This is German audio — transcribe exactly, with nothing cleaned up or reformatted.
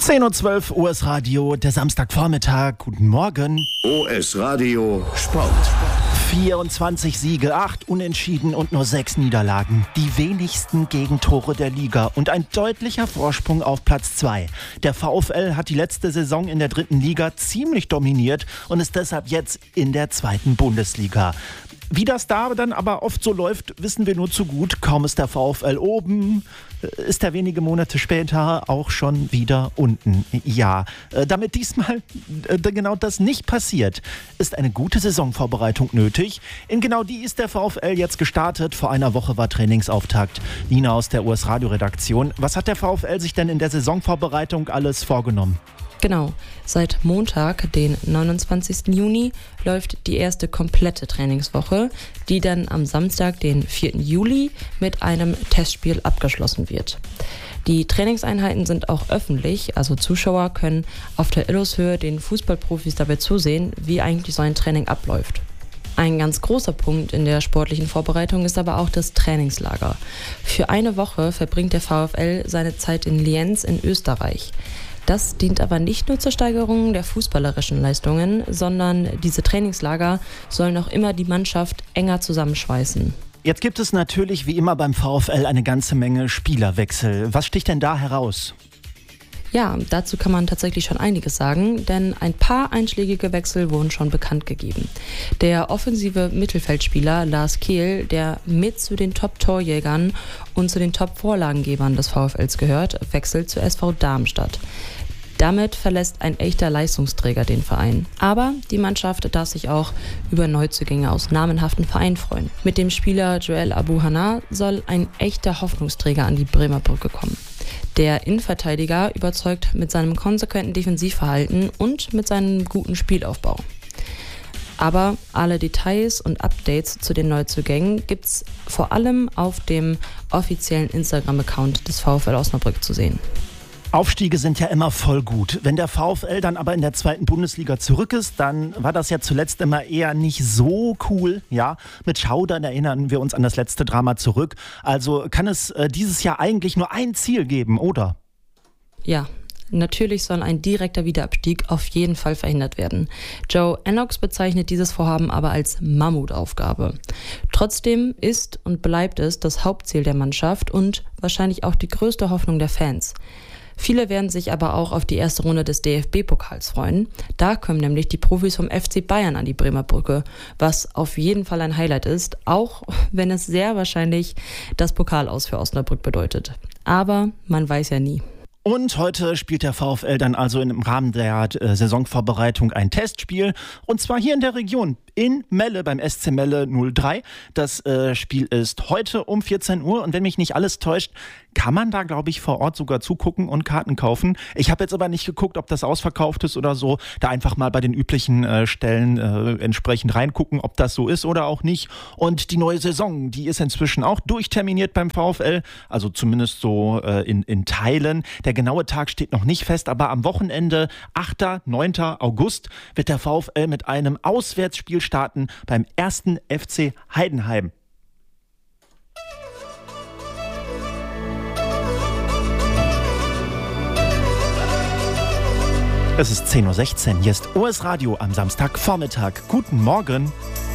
zehn Uhr zwölf, O S Radio, der Samstagvormittag. Guten Morgen. O S Radio Sport. vierundzwanzig Siege, acht Unentschieden und nur sechs Niederlagen. Die wenigsten Gegentore der Liga und ein deutlicher Vorsprung auf Platz zwei. Der VfL hat die letzte Saison in der dritten Liga ziemlich dominiert und ist deshalb jetzt in der zweiten Bundesliga. Wie das da dann aber oft so läuft, wissen wir nur zu gut. Kaum ist der VfL oben, ist er wenige Monate später auch schon wieder unten. Ja, damit diesmal genau das nicht passiert, ist eine gute Saisonvorbereitung nötig. In genau die ist der VfL jetzt gestartet. Vor einer Woche war Trainingsauftakt. Nina aus der O S Radio Redaktion. Was hat der VfL sich denn in der Saisonvorbereitung alles vorgenommen? Genau, seit Montag, den neunundzwanzigsten Juni, läuft die erste komplette Trainingswoche, die dann am Samstag, den vierten Juli, mit einem Testspiel abgeschlossen wird. Die Trainingseinheiten sind auch öffentlich, also Zuschauer können auf der Illushöhe den Fußballprofis dabei zusehen, wie eigentlich so ein Training abläuft. Ein ganz großer Punkt in der sportlichen Vorbereitung ist aber auch das Trainingslager. Für eine Woche verbringt der VfL seine Zeit in Lienz in Österreich. Das dient aber nicht nur zur Steigerung der fußballerischen Leistungen, sondern diese Trainingslager sollen auch immer die Mannschaft enger zusammenschweißen. Jetzt gibt es natürlich wie immer beim VfL eine ganze Menge Spielerwechsel. Was sticht denn da heraus? Ja, dazu kann man tatsächlich schon einiges sagen, denn ein paar einschlägige Wechsel wurden schon bekannt gegeben. Der offensive Mittelfeldspieler Lars Kehl, der mit zu den Top-Torjägern und zu den Top-Vorlagengebern des VfLs gehört, wechselt zu S V Darmstadt. Damit verlässt ein echter Leistungsträger den Verein. Aber die Mannschaft darf sich auch über Neuzugänge aus namenhaften Vereinen freuen. Mit dem Spieler Joel Abuhana soll ein echter Hoffnungsträger an die Bremer Brücke kommen. Der Innenverteidiger überzeugt mit seinem konsequenten Defensivverhalten und mit seinem guten Spielaufbau. Aber alle Details und Updates zu den Neuzugängen gibt's vor allem auf dem offiziellen Instagram-Account des VfL Osnabrück zu sehen. Aufstiege sind ja immer voll gut. Wenn der VfL dann aber in der zweiten Bundesliga zurück ist, dann war das ja zuletzt immer eher nicht so cool. Ja, mit Schaudern erinnern wir uns an das letzte Drama zurück. Also kann es äh, dieses Jahr eigentlich nur ein Ziel geben, oder? Ja. Natürlich soll ein direkter Wiederabstieg auf jeden Fall verhindert werden. Joe Ennox bezeichnet dieses Vorhaben aber als Mammutaufgabe. Trotzdem ist und bleibt es das Hauptziel der Mannschaft und wahrscheinlich auch die größte Hoffnung der Fans. Viele werden sich aber auch auf die erste Runde des D F B-Pokals freuen. Da kommen nämlich die Profis vom F C Bayern an die Bremer Brücke, was auf jeden Fall ein Highlight ist, auch wenn es sehr wahrscheinlich das Pokalaus für Osnabrück bedeutet. Aber man weiß ja nie. Und heute spielt der VfL dann also im Rahmen der äh, Saisonvorbereitung ein Testspiel. Und zwar hier in der Region, in Melle, beim S C Melle null drei. Das äh, Spiel ist heute um vierzehn Uhr. Und wenn mich nicht alles täuscht, kann man da, glaube ich, vor Ort sogar zugucken und Karten kaufen. Ich habe jetzt aber nicht geguckt, ob das ausverkauft ist oder so. Da einfach mal bei den üblichen äh, Stellen äh, entsprechend reingucken, ob das so ist oder auch nicht. Und die neue Saison, die ist inzwischen auch durchterminiert beim VfL. Also zumindest so äh, in, in Teilen. Der genaue Tag steht noch nicht fest, aber am Wochenende, achter neunter August, wird der VfL mit einem Auswärtsspiel starten beim ersten F C Heidenheim. Es ist zehn Uhr sechzehn, hier ist O S Radio am Samstagvormittag. Guten Morgen.